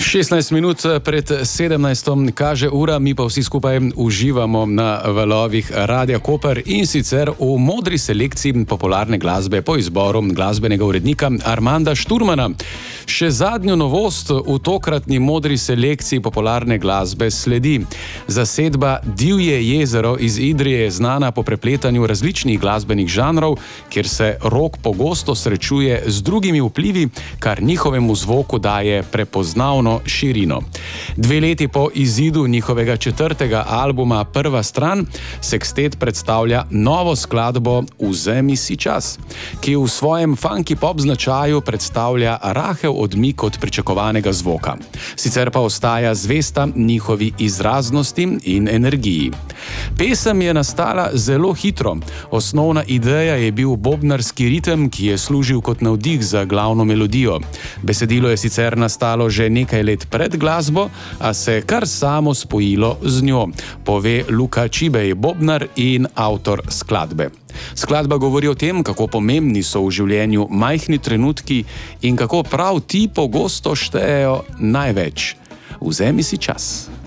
16 minut pred 17. kaže ura, mi pa vsi skupaj uživamo na valovih Radia Koper in sicer v modri selekciji popularne glasbe po izboru glasbenega urednika Armanda Šturmana. Še zadnjo novost v tokratni modri selekciji popularne glasbe sledi. Zasedba Divje jezero iz Idrije je znana po prepletanju različnih glasbenih žanrov, kjer se rock pogosto srečuje z drugimi vplivi, kar njihovemu zvoku daje prepoznavno širino. 2 leti po izidu njihovega 4. albuma Prva stran, Sextet predstavlja novo skladbo Vzemi si čas, ki v svojem funky pop značaju predstavlja rahel odmik od pričakovanega zvoka. Sicer pa ostaja zvesta njihovi izraznosti in energiji. Pesem je nastala zelo hitro. Osnovna ideja je bil bobnarski ritem, ki je služil kot navdih za glavno melodijo. Besedilo je sicer nastalo že nekaj let pred glasbo, a se kar samo spojilo z njo, pove Luka Čibej, bobnar in avtor skladbe. Skladba govori o tem, kako pomembni so v življenju majhni trenutki in kako prav ti pogosto štejejo največ. Vzemi si čas.